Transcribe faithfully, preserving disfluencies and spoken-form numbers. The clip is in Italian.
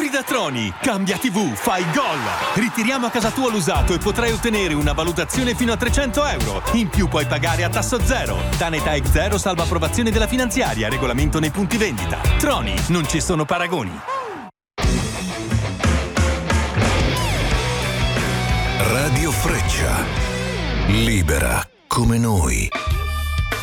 da Troni, cambia tivù, fai gol. Ritiriamo a casa tua l'usato e potrai ottenere una valutazione fino a trecento euro. In più puoi pagare a tasso zero. Tanetech zero salva approvazione della finanziaria, regolamento nei punti vendita. Troni, non ci sono paragoni. Radio Freccia, libera come noi.